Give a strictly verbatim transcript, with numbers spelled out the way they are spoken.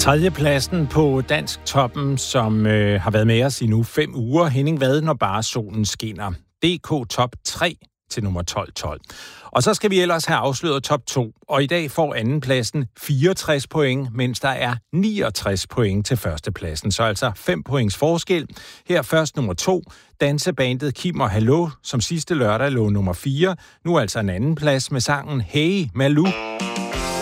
Tredjepladsen på Dansk Toppen, som øh, har været med os i nu fem uger. Henning Vad, når bare solen skinner. D K Top tre til nummer tolv tolv. Og så skal vi ellers have afsløret top to. Og i dag får andenpladsen fireogtres point, mens der er niogtres point til førstepladsen. Så altså fem points forskel. Her først nummer to. Dansebandet Kim og Hallo, som sidste lørdag lå nummer fire. Nu altså en anden plads med sangen Hey Malou.